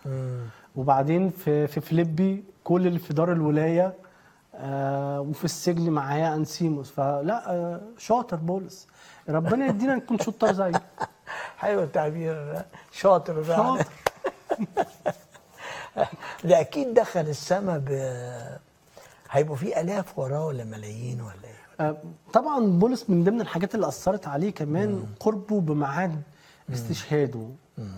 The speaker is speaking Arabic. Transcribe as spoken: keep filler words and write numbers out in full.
وبعدين في في فيليبي كل اللي في دار الولايه آه وفي السجن معايا انسيموس. فلا آه شاطر بولس، ربنا يدينا نكون شطار زيه. حلو التعبير، شاطر فعلا. شاطر. ده اكيد دخل السما ب هيبقوا في الاف وراه ولا ملايين ولا ايه؟ آه طبعا بولس من ضمن الحاجات اللي اثرت عليه كمان مم. قربه بميعاد استشهاده.